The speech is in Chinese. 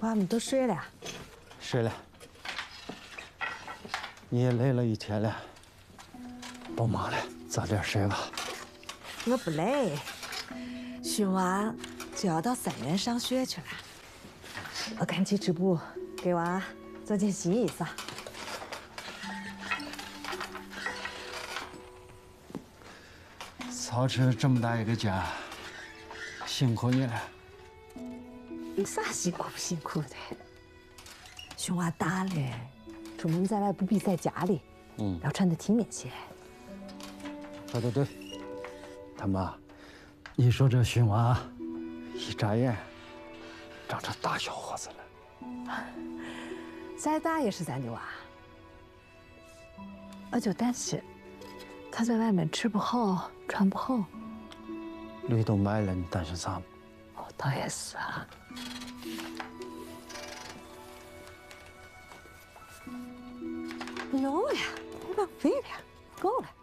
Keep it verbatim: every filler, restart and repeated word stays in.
娃们都睡了。 睡了。你也累了一天了，不忙了，早点睡吧。 我不累，寻娃就要到三院上学去了。我赶紧织布，给娃做件新衣裳。 操持这么大一个家，辛苦你了。 有啥辛苦不辛苦的？寻娃大了，出门在外不比在家里， 嗯， 要穿得体面些。 对对对，他妈，你说这寻娃，一眨眼长成大小伙子了。 再大也是咱的娃，我就担心他在外面吃不好穿不好。 驴都卖了，你担心啥？ 哦，倒也是啊。有呀，不浪费了，够了。